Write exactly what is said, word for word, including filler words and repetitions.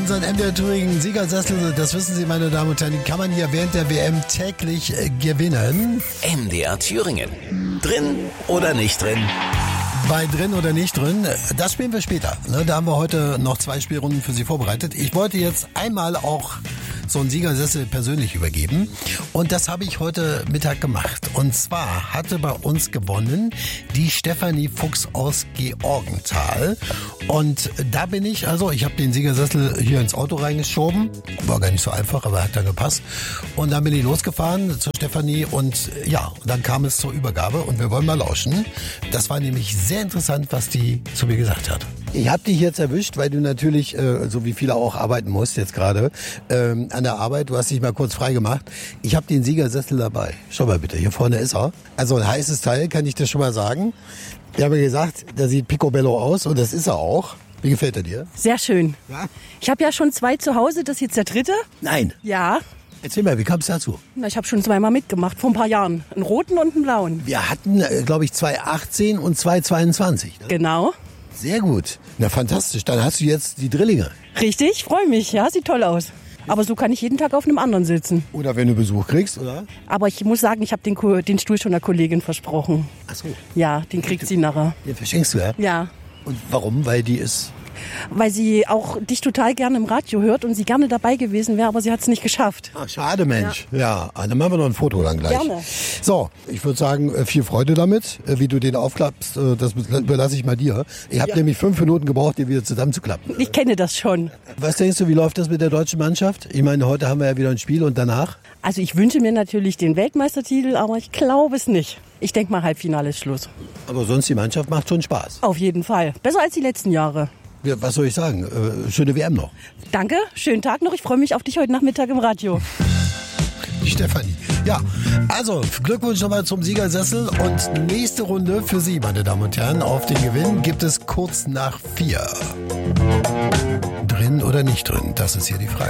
unseren M D R Thüringen Siegersessel, das wissen Sie, meine Damen und Herren, die kann man hier während der W M täglich äh, gewinnen. M D R Thüringen. Drin oder nicht drin? Bei drin oder nicht drin, das spielen wir später. Da haben wir heute noch zwei Spielrunden für Sie vorbereitet. Ich wollte jetzt einmal auch so einen Siegersessel persönlich übergeben. Und das habe ich heute Mittag gemacht. Und zwar hatte bei uns gewonnen die Stefanie Fuchs aus Georgenthal. Und da bin ich, also ich habe den Siegersessel hier ins Auto reingeschoben. War gar nicht so einfach, aber hat dann gepasst. Und dann bin ich losgefahren zur Stefanie und ja, dann kam es zur Übergabe und wir wollen mal lauschen. Das war nämlich sehr interessant, was die zu mir gesagt hat. Ich habe dich jetzt erwischt, weil du natürlich, äh, so wie viele auch, arbeiten musst jetzt gerade, ähm, an der Arbeit. Du hast dich mal kurz frei gemacht. Ich habe den Siegersessel dabei. Schau mal bitte, hier vorne ist er. Also ein heißes Teil, kann ich dir schon mal sagen. Ich habe gesagt, der sieht picobello aus und das ist er auch. Wie gefällt er dir? Sehr schön. Ja? Ich habe ja schon zwei zu Hause, das ist jetzt der dritte. Nein. Ja. Erzähl mal, wie kam es dazu? Na, ich habe schon zweimal mitgemacht, vor ein paar Jahren. Einen roten und einen blauen. Wir hatten, äh, glaube ich, zwei achtzehn und zwei zweiundzwanzig. Ne? Genau. Sehr gut. Na, fantastisch. Dann hast du jetzt die Drillinge. Richtig, freue mich. Ja, sieht toll aus. Aber so kann ich jeden Tag auf einem anderen sitzen. Oder wenn du Besuch kriegst, oder? Aber ich muss sagen, ich habe den, Ko- den Stuhl schon der Kollegin versprochen. Ach so. Ja, den kriegt sie nachher. Den verschenkst du, ja? Ja, Und warum? Weil die ist... weil sie auch dich total gerne im Radio hört und sie gerne dabei gewesen wäre, aber sie hat es nicht geschafft. Ach, schade, Mensch. Ja. ja, dann machen wir noch ein Foto dann gleich. Gerne. So, ich würde sagen, äh, viel Freude damit, äh, wie du den aufklappst. äh, Das überlasse ich mal dir. Ich habe Ja. nämlich fünf Minuten gebraucht, den wieder zusammenzuklappen. Ich kenne das schon. Was denkst du, wie läuft das mit der deutschen Mannschaft? Ich meine, heute haben wir ja wieder ein Spiel und danach? Also ich wünsche mir natürlich den Weltmeistertitel, aber ich glaube es nicht. Ich denke mal, Halbfinale ist Schluss. Aber sonst, die Mannschaft macht schon Spaß. Auf jeden Fall. Besser als die letzten Jahre. Ja, was soll ich sagen? Äh, schöne W M noch. Danke, schönen Tag noch. Ich freue mich auf dich heute Nachmittag im Radio. Die Stefanie. Ja, also Glückwunsch nochmal zum Siegersessel und nächste Runde für Sie, meine Damen und Herren, auf den Gewinn gibt es kurz nach vier. Drin oder nicht drin? Das ist hier die Frage.